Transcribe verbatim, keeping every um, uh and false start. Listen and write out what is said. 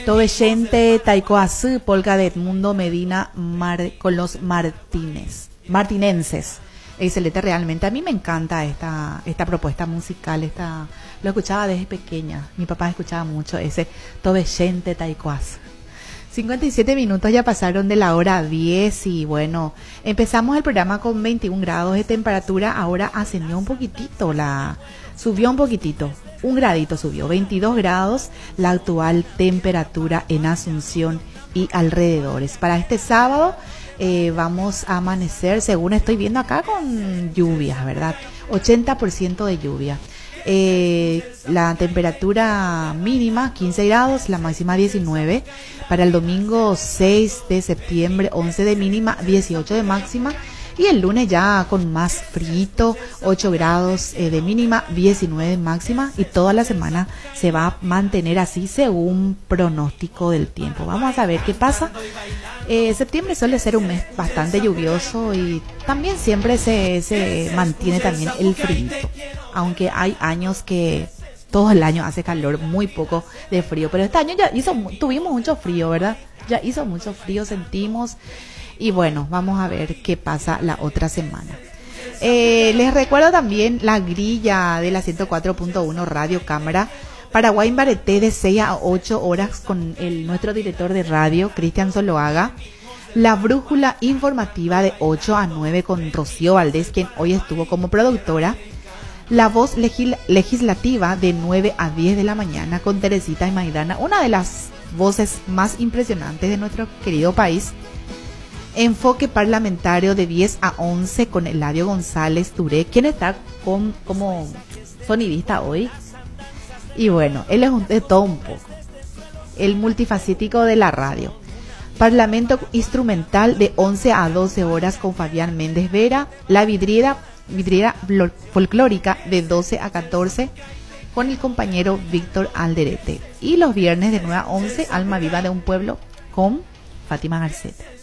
Tobeyente, Taikoazú, polka de Edmundo Medina Mar, con los Martínez, martinenses. Excelente, realmente. A mí me encanta esta, esta propuesta musical. Esta, lo escuchaba desde pequeña. Mi papá escuchaba mucho ese Tobeyente, Taikoazú. cincuenta y siete minutos ya pasaron de la hora diez y bueno, empezamos el programa con veintiún grados de temperatura. Ahora ascendió un poquitito, la subió un poquitito. Un gradito subió, veintidós grados la actual temperatura en Asunción y alrededores. Para este sábado eh, vamos a amanecer, según estoy viendo acá, con lluvias, ¿verdad? ochenta por ciento de lluvia. Eh, la temperatura mínima quince grados, la máxima diecinueve. Para el domingo seis de septiembre, once de mínima, dieciocho de máxima. Y el lunes ya con más frío, ocho grados eh, de mínima, diecinueve de máxima, y toda la semana se va a mantener así según pronóstico del tiempo. Vamos a ver qué pasa. Eh, septiembre suele ser un mes bastante lluvioso y también siempre se, se mantiene también el frío, aunque hay años que todo el año hace calor, muy poco de frío, pero este año ya hizo, tuvimos mucho frío, ¿verdad? Ya hizo mucho frío, sentimos. Y bueno, vamos a ver qué pasa la otra semana. Eh, les recuerdo también la grilla de la ciento cuatro punto uno Radio Cámara. Paraguay en Bareté de seis a ocho horas con el, nuestro director de radio, Cristian Zoloaga. La brújula informativa de ocho a nueve con Rocío Valdés, quien hoy estuvo como productora. La voz legil, legislativa de nueve a diez de la mañana con Teresita y Maidana, una de las voces más impresionantes de nuestro querido país. Enfoque parlamentario de diez a once con Eladio González Touré, quien está con, como sonidista hoy. Y bueno, él es un, de todo un poco. El multifacético de la radio. Parlamento instrumental de once a doce horas con Fabián Méndez Vera. La vidriera, vidriera folclórica de doce a catorce con el compañero Víctor Alderete. Y los viernes de nueve a once, Alma Viva de un Pueblo con Fátima Garceta.